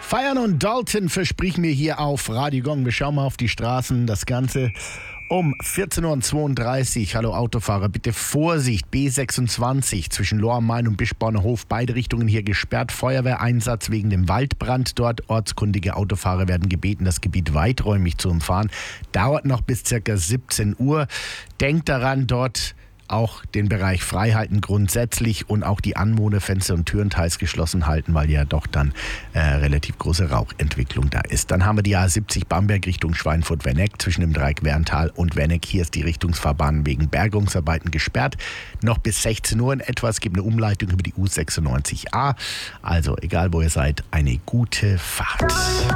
Feiern und Dalton versprich mir hier auf Radio Gong. Wir schauen mal auf die Straßen. Das Ganze um 14.32 Uhr. Hallo Autofahrer, bitte Vorsicht. B26 zwischen Lohr am Main und Bischborner Hof. Beide Richtungen hier gesperrt. Feuerwehreinsatz wegen dem Waldbrand dort. Ortskundige Autofahrer werden gebeten, das Gebiet weiträumig zu umfahren. Dauert noch bis ca. 17 Uhr. Denkt daran, dort auch den Bereich frei halten grundsätzlich und auch die Anwohnerfenster und Türen teils geschlossen halten, weil ja doch dann relativ große Rauchentwicklung da ist. Dann haben wir die A70 Bamberg Richtung Schweinfurt-Werneck zwischen dem Dreieck Werntal und Werneck. Hier ist die Richtungsfahrbahn wegen Bergungsarbeiten gesperrt. Noch bis 16 Uhr in etwa. Es gibt eine Umleitung über die U96A. Also egal wo ihr seid, eine gute Fahrt.